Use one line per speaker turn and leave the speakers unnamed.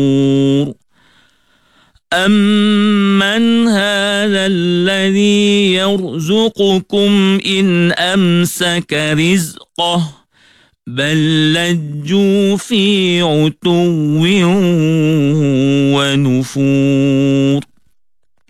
أَمَّنْ هَذَا الَّذِي يَرْزُقُكُمْ إِنْ أَمْسَكَ رِزْقَهُ بَل لَّجُّوا فِي عُتُوٍّ وَنُفُورٍ